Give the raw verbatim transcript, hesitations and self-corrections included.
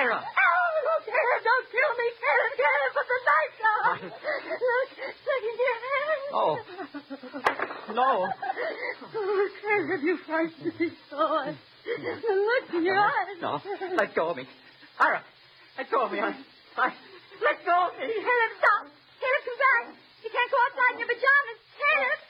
Ira! Oh, look, Aaron, don't kill me. Aaron, Aaron, put the knife down. Look, look in your hand. Oh. No. Oh, Aaron, you frightened me so. Look in your eyes. No, let go of me. Ira, let go of me. I, I, let go of me. Aaron, stop. Aaron, come back. You can't go outside in your pajamas.